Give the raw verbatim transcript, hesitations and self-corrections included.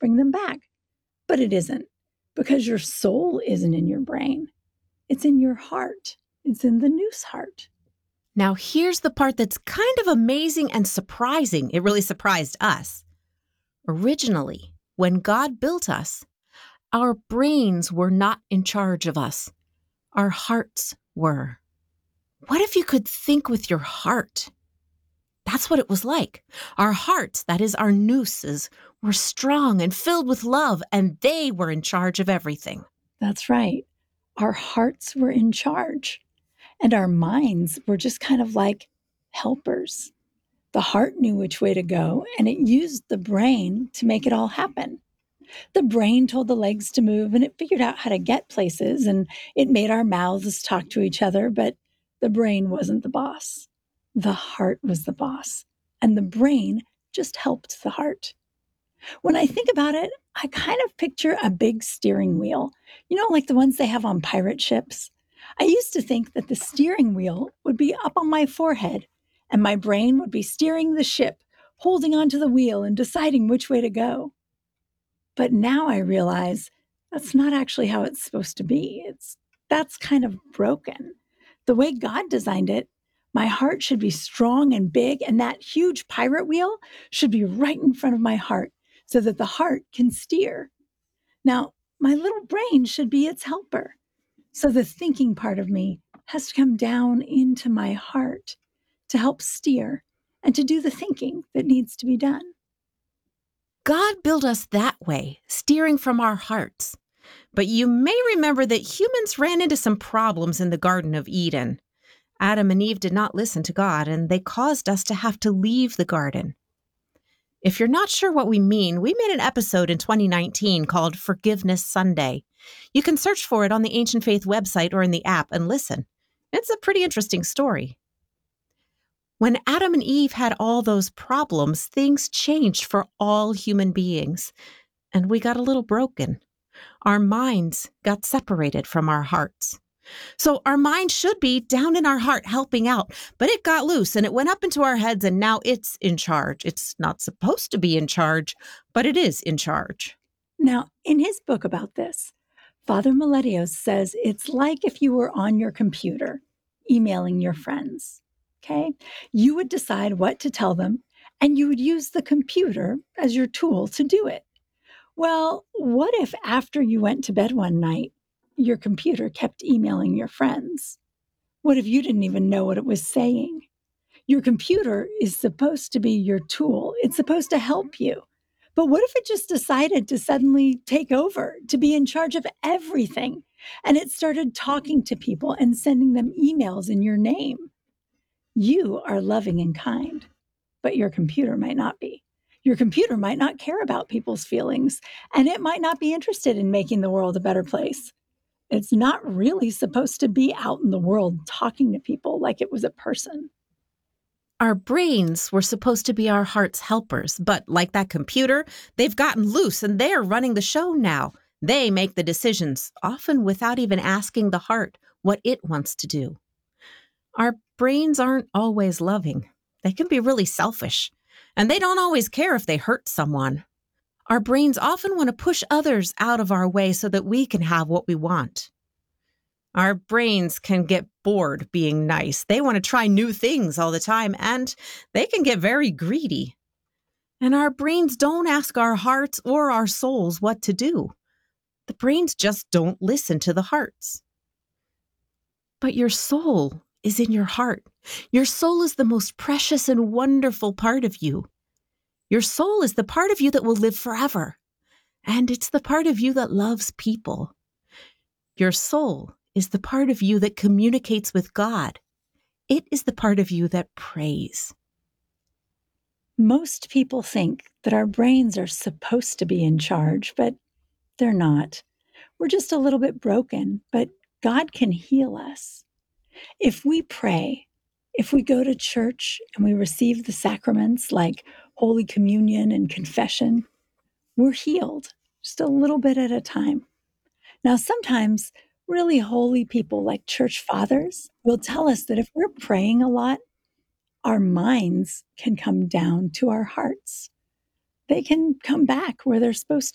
bring them back. But it isn't, because your soul isn't in your brain. It's in your heart. It's in the noose heart. Now, here's the part that's kind of amazing and surprising. It really surprised us. Originally, when God built us, our brains were not in charge of us. Our hearts were. What if you could think with your heart? That's what it was like. Our hearts, that is our nooses, were strong and filled with love, and they were in charge of everything. That's right. Our hearts were in charge, and our minds were just kind of like helpers. The heart knew which way to go, and it used the brain to make it all happen. The brain told the legs to move, and it figured out how to get places, and it made our mouths talk to each other, but the brain wasn't the boss. The heart was the boss, and the brain just helped the heart. When I think about it, I kind of picture a big steering wheel, you know, like the ones they have on pirate ships. I used to think that the steering wheel would be up on my forehead, and my brain would be steering the ship, holding onto the wheel and deciding which way to go. But now I realize that's not actually how it's supposed to be. It's that's kind of broken. The way God designed it, my heart should be strong and big, and that huge pirate wheel should be right in front of my heart so that the heart can steer. Now, my little brain should be its helper. So the thinking part of me has to come down into my heart to help steer and to do the thinking that needs to be done. God built us that way, steering from our hearts. But you may remember that humans ran into some problems in the Garden of Eden. Adam and Eve did not listen to God, and they caused us to have to leave the garden. If you're not sure what we mean, we made an episode in twenty nineteen called Forgiveness Sunday. You can search for it on the Ancient Faith website or in the app and listen. It's a pretty interesting story. When Adam and Eve had all those problems, things changed for all human beings, and we got a little broken. Our minds got separated from our hearts. So our mind should be down in our heart helping out, but it got loose and it went up into our heads, and now it's in charge. It's not supposed to be in charge, but it is in charge. Now, in his book about this, Father Meletios says it's like if you were on your computer emailing your friends. Okay? You would decide what to tell them, and you would use the computer as your tool to do it. Well, what if after you went to bed one night, your computer kept emailing your friends? What if you didn't even know what it was saying? Your computer is supposed to be your tool. It's supposed to help you. But what if it just decided to suddenly take over, to be in charge of everything? And it started talking to people and sending them emails in your name. You are loving and kind, but your computer might not be. Your computer might not care about people's feelings, and it might not be interested in making the world a better place. It's not really supposed to be out in the world talking to people like it was a person. Our brains were supposed to be our heart's helpers, but like that computer, they've gotten loose and they're running the show now. They make the decisions, often without even asking the heart what it wants to do. Our brains aren't always loving. They can be really selfish, and they don't always care if they hurt someone. Our brains often want to push others out of our way so that we can have what we want. Our brains can get bored being nice. They want to try new things all the time, and they can get very greedy. And our brains don't ask our hearts or our souls what to do. The brains just don't listen to the hearts. But your soul is in your heart. Your soul is the most precious and wonderful part of you. Your soul is the part of you that will live forever. And it's the part of you that loves people. Your soul is the part of you that communicates with God. It is the part of you that prays. Most people think that our brains are supposed to be in charge, but they're not. We're just a little bit broken, but God can heal us. If we pray, if we go to church and we receive the sacraments like Holy Communion and confession, we're healed just a little bit at a time. Now, sometimes really holy people like church fathers will tell us that if we're praying a lot, our minds can come down to our hearts. They can come back where they're supposed to.